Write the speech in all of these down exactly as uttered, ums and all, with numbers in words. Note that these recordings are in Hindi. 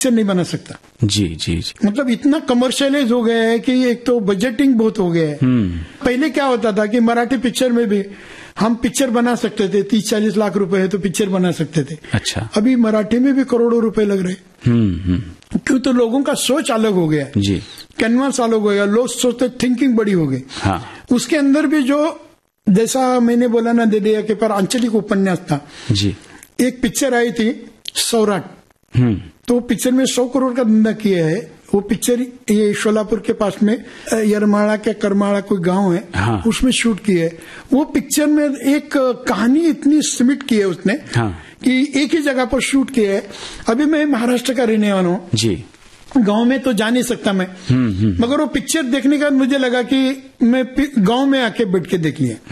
नहीं बना सकता। जी जी जी। मतलब इतना कमर्शियलाइज हो गया है कि एक तो बजटिंग बहुत हो गया है। पहले क्या होता था कि मराठी पिक्चर में भी हम पिक्चर बना सकते थे, तीस चालीस लाख रुपए है तो पिक्चर बना सकते थे। अच्छा। अभी मराठी में भी करोड़ों रुपए लग रहे। हम्म क्यों? तो लोगों का सोच अलग हो गया जी, कैनवास अलग हो गया, लोग सोचते थिंकिंग बड़ी हो गई। हाँ। उसके अंदर भी जो जैसा मैंने बोला ना, दे दिया के पर आंचलिक उपन्यास था जी। एक पिक्चर आई थी सौराट, हम्म तो पिक्चर में सौ करोड़ का धंधा किया है। वो पिक्चर ये शोलापुर के पास में यरमाड़ा के करमाड़ा कोई गांव है, हाँ। उसमें शूट किया है। वो पिक्चर में एक कहानी इतनी सिमिट की है उसने, हाँ। कि एक ही जगह पर शूट किया है। अभी मैं महाराष्ट्र का रहने वाला हूँ जी, गांव में तो जा नहीं सकता मैं, मगर वो पिक्चर देखने का मुझे लगा कि मैं गांव में आके बैठ के देख लिया।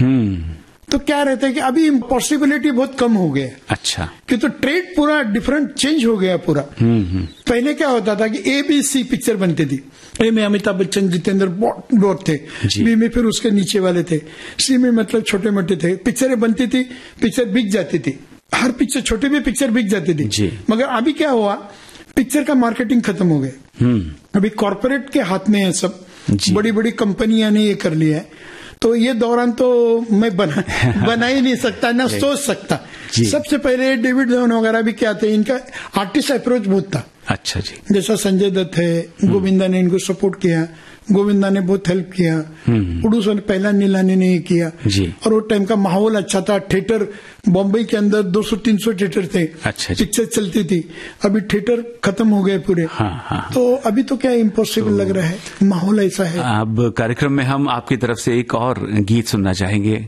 तो क्या रहता है कि अभी पॉसिबिलिटी बहुत कम हो गया। अच्छा। कि तो ट्रेड पूरा डिफरेंट चेंज हो गया पूरा। पहले क्या होता था कि ए बी सी पिक्चर बनती थी। ए में अमिताभ बच्चन, जितेंद्र बहुत थे, बी में फिर उसके नीचे वाले थे, सी में मतलब छोटे मोटे थे। पिक्चरें बनती थी, पिक्चर बिक जाती थी, हर पिक्चर छोटी भी पिक्चर बिक जाती थी। मगर अभी क्या हुआ, पिक्चर का मार्केटिंग खत्म हो गया। अभी कॉर्पोरेट के हाथ में है सब, बड़ी बड़ी कंपनियां ने ये कर लिया है। तो ये दौरान तो मैं बना बना ही नहीं सकता, ना सोच सकता। सबसे पहले डेविड धवन वगैरह भी क्या थे, इनका आर्टिस्ट अप्रोच बहुत था। अच्छा जी। जैसा संजय दत्त है, गोविंदा ने इनको सपोर्ट किया, गोविंदा ने बहुत हेल्प किया, प्रोड्यूस ने पहला नीलानी ने किया जी। और वो टाइम का माहौल अच्छा था। थिएटर बॉम्बे के अंदर दो सौ तीन सौ थिएटर थे। अच्छा। पिक्चर चलती थी। अभी थिएटर खत्म हो गए पूरे। हाँ, हाँ। तो अभी तो क्या इम्पॉसिबल तो लग रहा है, माहौल ऐसा है। अब कार्यक्रम में हम आपकी तरफ से एक और गीत सुनना चाहेंगे।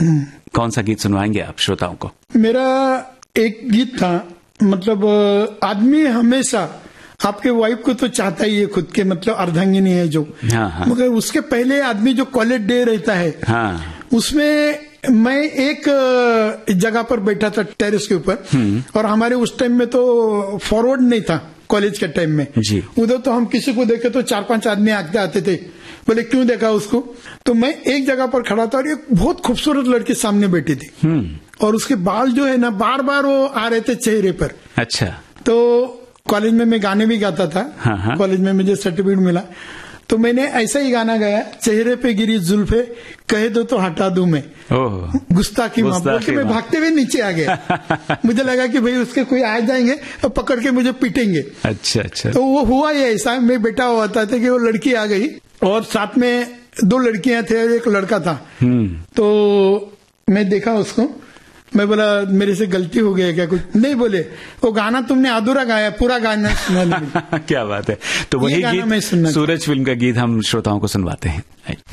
कौन सा गीत सुनवाएंगे आप श्रोताओं को? मेरा एक गीत था, मतलब आदमी हमेशा आपके वाइफ को तो चाहता ही है खुद के, मतलब अर्धांगिनी है जो, हाँ, हाँ। मगर उसके पहले आदमी जो कॉलेज डे रहता है, हाँ। उसमें मैं एक जगह पर बैठा था टेरेस के ऊपर, और हमारे उस टाइम में तो फॉरवर्ड नहीं था कॉलेज के टाइम में जी। उधर तो हम किसी को देखे तो चार पांच आदमी आते आते थे, बोले क्यों देखा उसको। तो मैं एक जगह पर खड़ा था और एक बहुत खूबसूरत लड़की सामने बैठी थी, और उसके बाल जो है ना बार बार वो आ रहे थे चेहरे पर। अच्छा। तो कॉलेज में मैं गाने भी गाता था, हाँ। कॉलेज में मुझे सर्टिफिकेट मिला, तो मैंने ऐसा ही गाना गाया, चेहरे पे गिरी जुल्फे कहे दो तो हटा दूं मैं, गुस्ताखी माफ बोल के मैं भागते हुए नीचे आ गया। मुझे लगा कि भाई उसके कोई आ जाएंगे और पकड़ के मुझे पीटेंगे। अच्छा अच्छा। तो वो हुआ ही ऐसा, मैं बैठा हुआ था कि वो लड़की आ गई और साथ में दो लड़कियां थे और एक लड़का था। तो मैं देखा उसको, मैं बोला मेरे से गलती हो गई क्या कुछ? नहीं बोले, वो गाना तुमने अधूरा गाया, पूरा गाना सुना। क्या बात है। तो वही गीत, सूरज फिल्म का गीत हम श्रोताओं को सुनवाते हैं।